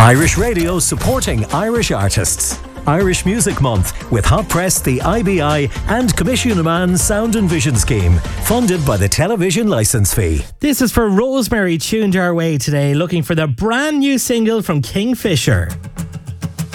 Irish Radio supporting Irish artists. Irish Music Month with Hot Press, the IBI and Commission Man Sound and Vision Scheme, funded by the television licence fee. This is for Rosemary, tuned our way today, looking for the brand new single from Kingfisher.